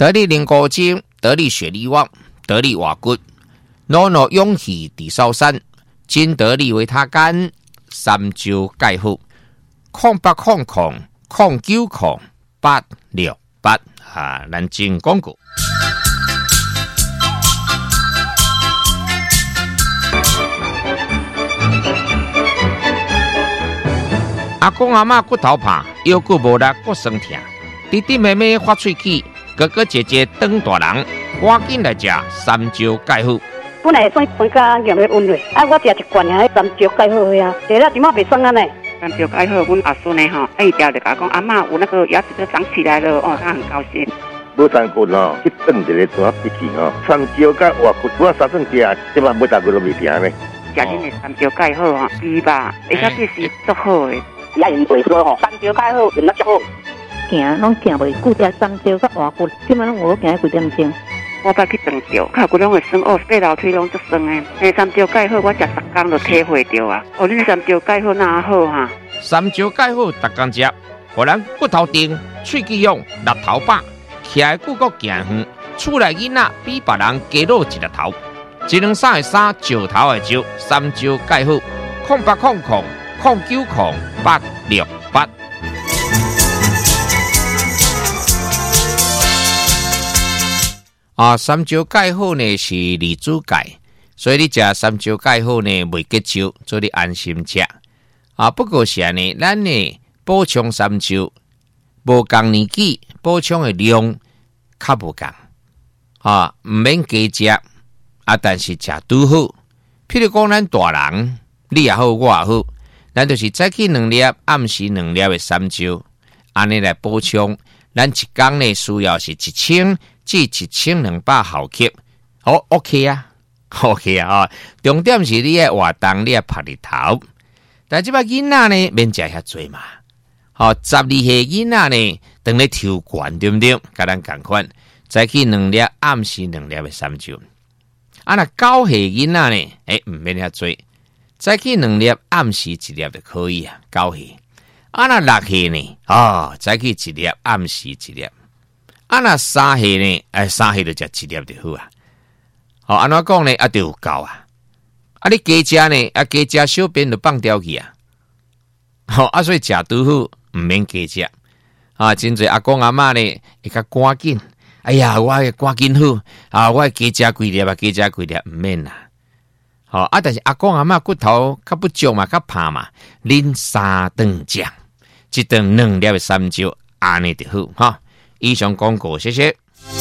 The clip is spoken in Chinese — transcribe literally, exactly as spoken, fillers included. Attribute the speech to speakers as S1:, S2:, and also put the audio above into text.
S1: 得力灵骨精、得力雪力旺、得力瓦骨、诺诺勇气地烧山、金得力维他干、三焦钙护、空八空空、空九空八六八啊，咱进广告。阿公阿嬷骨头怕，腰骨无力，骨酸痛。弟弟妹妹发喙齿，哥哥姐姐长大人，赶紧来食三焦钙护。
S2: 本来算酸甲咸的温热，啊，我食一罐啊，三焦钙好呀，食了即马袂酸啊呢。
S3: 三焦钙好，阮阿孙呢吼，哎，一条就甲讲阿嬷有那个牙齿都长起来了，哦，他很高兴。
S4: 无三骨吼，去炖一个怎脾气吼？三焦甲活骨，我三顿食，即马每大骨都袂停呢。
S3: 食恁的三焦钙好吼，猪吧，而且这是足好的。
S2: 也用袂说吼，三焦钙好用得足好。
S5: 行拢行袂久，食三焦甲活骨，即马拢有行几点钟。
S3: 我捌去长照，脚骨拢会酸哦，爬楼梯拢足酸的。诶，三焦钙好，我食十工就体会到啊。哦，恁三焦钙好哪好哈？
S1: 三焦钙好，逐工食，互咱骨头硬、喙齿勇、力头把，徛的骨骼行远，厝内囡仔比别人加露一粒头。一两三的三，石头的石，三焦钙好，空八空空空九空八六八。啊，三焦钙好呢是离子钙，所以你食三焦钙好呢袂结焦，所以你安心食。啊，不过是安尼，咱呢补充三焦，无共年纪补充的量较无共。啊，唔免加食啊，但是食拄好。譬如讲，咱大人，你也好，我也好，咱就是早起两粒，暗时两粒的三焦，安尼来补充。咱一工呢需要是一千至一千两百毫克，好、哦、OK 啊 ，OK 啊啊！重点是你要活动，你要晒日头。但即摆囡仔呢，免食遐多嘛。好、哦，十二岁囡仔呢，当咧抽管对不对？甲咱共款，早起两粒，暗时两粒的三焦。啊，那九岁囡仔呢？诶，唔免遐多，早起两粒，暗时一粒就可以啊。九岁。啊，那六岁呢？哦，早起一粒，暗时一粒。啊，那三岁呢？哎，三岁就食一粒就好啊。好、哦，安怎讲呢？啊，就有够啊。啊，你加食呢？啊，加食小便就放掉去啊。好、哦，啊，所以食拄好，唔免加食。啊，真侪阿公阿嬷呢，会较赶紧。哎呀，我赶紧好啊！我加食几粒啊，加食几粒，唔免啦。好、哦、啊，但是阿公阿嬷骨头较不足嘛，较怕嘛，恁三顿食。一顿两粒的三焦，安尼就好哈。以上广告，谢谢。